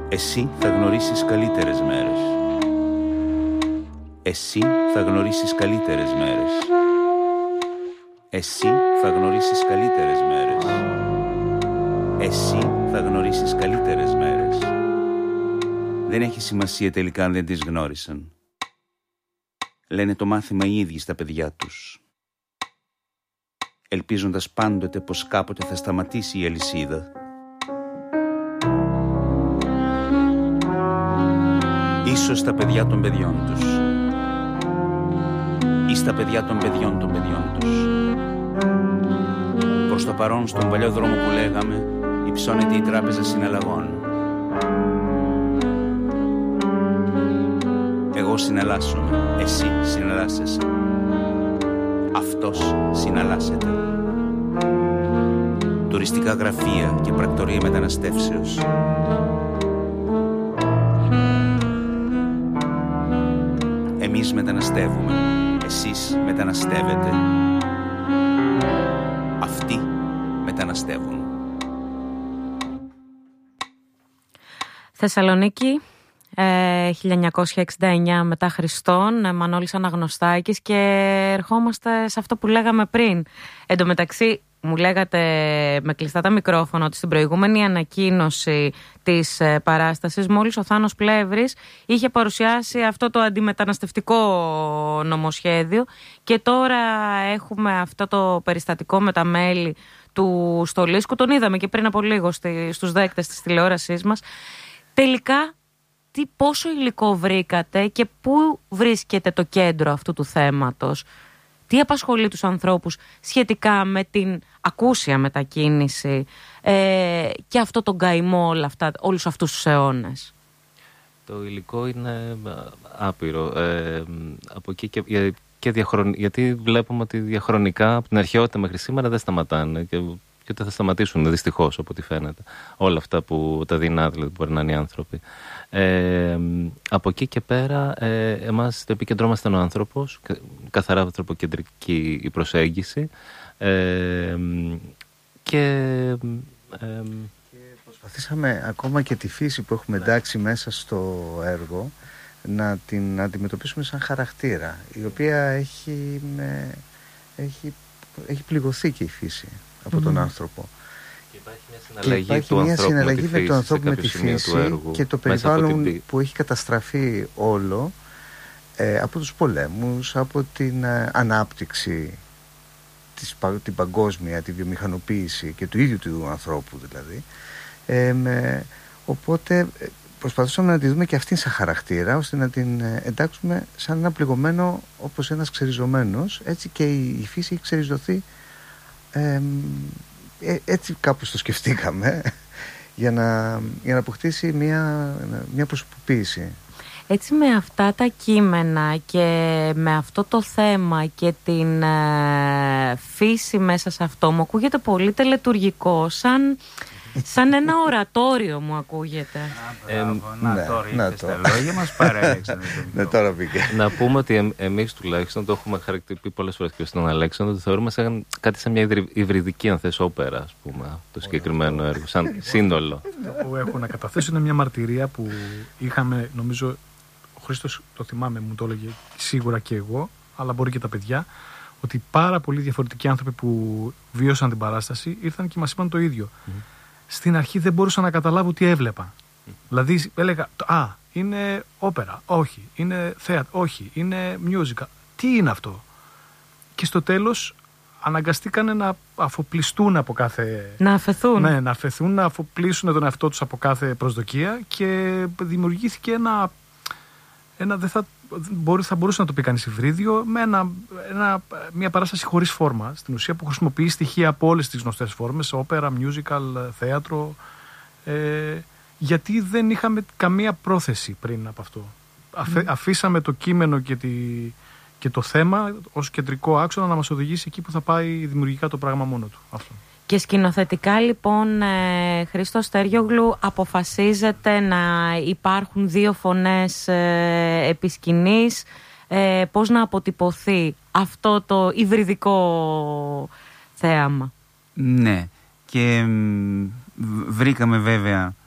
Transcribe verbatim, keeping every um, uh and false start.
Εσύ θα γνωρίσεις καλύτερες μέρες. Εσύ θα γνωρίσεις καλύτερες μέρες. Εσύ θα γνωρίσεις καλύτερες μέρες. Εσύ θα γνωρίσεις καλύτερες μέρες. Δεν έχει σημασία τελικά αν δεν τις γνώρισαν. Λένε το μάθημα οι ίδιοι στα παιδιά τους, ελπίζοντας πάντοτε πως κάποτε θα σταματήσει η αλυσίδα. Ίσως στα παιδιά των παιδιών τους ή στα παιδιά των παιδιών των παιδιών τους. Προς το παρόν, στον παλιό δρόμο που λέγαμε, υψώνεται η τράπεζα συναλλαγών. Εγώ συναλλάσσομαι, εσύ συναλλάσσεσαι, αυτός συναλλάσσεται. Τουριστικά γραφεία και πρακτορία μεταναστεύσεως. Εμείς μεταναστεύουμε, εσείς μεταναστεύετε, αυτοί μεταναστεύουν. Θεσσαλονίκη, ε, χίλια εννιακόσια εξήντα εννιά μετά Χριστόν, ε, Μανώλης Αναγνωστάκης, και ερχόμαστε σε αυτό που λέγαμε πριν. Εν τω μεταξύ, μου λέγατε με κλειστά τα μικρόφωνα ότι στην προηγούμενη ανακοίνωση της ε, παράστασης, μόλις ο Θάνος Πλεύρης είχε παρουσιάσει αυτό το αντιμεταναστευτικό νομοσχέδιο, και τώρα έχουμε αυτό το περιστατικό με τα μέλη του Στολίσκου. Τον είδαμε και πριν από λίγο στη, στους δέκτες της τηλεόρασής μας. Τελικά, τι, πόσο υλικό βρήκατε και πού βρίσκεται το κέντρο αυτού του θέματος? Τι απασχολεί τους ανθρώπους σχετικά με την ακούσια μετακίνηση ε, και αυτό τον καημό όλα αυτά, όλους αυτούς τους αιώνες? Το υλικό είναι άπειρο. Ε, από εκεί και, και διαχρον, γιατί βλέπουμε ότι διαχρονικά από την αρχαιότητα μέχρι σήμερα δεν σταματάνε και, και ούτε θα σταματήσουν δυστυχώς, από ό,τι φαίνεται. Όλα αυτά που τα δεινά δηλαδή, που μπορεί να είναι οι άνθρωποι. Ε, από εκεί και πέρα, ε, εμάς το επίκεντρό μας ήταν ο άνθρωπος, καθαρά ανθρωποκεντρική η προσέγγιση, ε, και, ε, και προσπαθήσαμε ακόμα και τη φύση που έχουμε εντάξει μέσα στο έργο να την αντιμετωπίσουμε σαν χαρακτήρα, η οποία έχει, με, έχει, έχει πληγωθεί και η φύση από mm. τον άνθρωπο. Και υπάρχει μια συναλλαγή, υπάρχει του μια ανθρώπου συναλλαγή με τη με φύση, τον ανθρώπο με τη φύση έργου, και το περιβάλλον την... που έχει καταστραφεί όλο ε, από τους πολέμους, από την ε, ανάπτυξη, της, την παγκόσμια, τη βιομηχανοποίηση και του ίδιου του ανθρώπου δηλαδή. Ε, με, οπότε προσπαθούσαμε να τη δούμε και αυτήν σαν χαρακτήρα, ώστε να την εντάξουμε σαν ένα πληγωμένο, όπως ένας ξεριζωμένος. Έτσι και η, η φύση έχει ξεριζωθεί. Ε, έτσι κάπως το σκεφτήκαμε για να, για να αποκτήσει μια, μια προσωποποίηση. Έτσι, με αυτά τα κείμενα και με αυτό το θέμα και την ε, φύση μέσα σε αυτό, μου ακούγεται πολύ τελετουργικό, σαν, σαν ένα ορατόριο μου ακούγεται. Α, να, ναι, τώρα ήρθε στα λόγια μας, παρέλεξαν. Ναι, τώρα πήγε. Να πούμε ότι εμ, εμείς τουλάχιστον το έχουμε χαρακτηριστεί πολλές φορές και στον Αλέξανδρο, το θεωρούμε σαν, κάτι σαν μια υβριδική, αν θες, όπερα, ας πούμε, το συγκεκριμένο έργο, σαν σύνολο. Αυτό που έχω να καταθέσω είναι μια μαρτυρία που είχαμε, νομίζω, ο Χρήστος το θυμάμαι, μου το έλεγε σίγουρα και εγώ, αλλά μπορεί και τα παιδιά, ότι πάρα πολλοί διαφορετικοί άνθρωποι που βίωσαν την παράσταση ήρθαν και μας είπαν το ίδιο. Mm. Στην αρχή δεν μπορούσα να καταλάβω τι έβλεπα. Mm. Δηλαδή έλεγα, α, είναι όπερα, όχι, είναι θέατρο, όχι, είναι musical. Τι είναι αυτό? Και στο τέλος αναγκαστήκανε να αφοπλιστούν από κάθε... Να αφαιθούν. Ναι, να αφαιθούν, να αφοπλίσουν τον εαυτό τους από κάθε προσδοκία, και δημιουργήθηκε ένα... ένα δεν θα, μπορεί, θα μπορούσε να το πει κανείς υβρίδιο, με ένα, ένα, μια παράσταση χωρίς φόρμα, στην ουσία, που χρησιμοποιεί στοιχεία από όλες τις γνωστές φόρμες, όπερα, musical, θέατρο, ε, γιατί δεν είχαμε καμία πρόθεση πριν από αυτό. Αφ, αφήσαμε το κείμενο και, τη, και το θέμα ως κεντρικό άξονα να μας οδηγήσει εκεί που θα πάει δημιουργικά το πράγμα μόνο του. Αυτό. Και σκηνοθετικά, λοιπόν, ε, Χρήστο Στέριογλου, αποφασίζεται να υπάρχουν δύο φωνές ε, επί σκηνής, ε, πώς να αποτυπωθεί αυτό το υβριδικό θέαμα? Ναι, και βρήκαμε βέβαια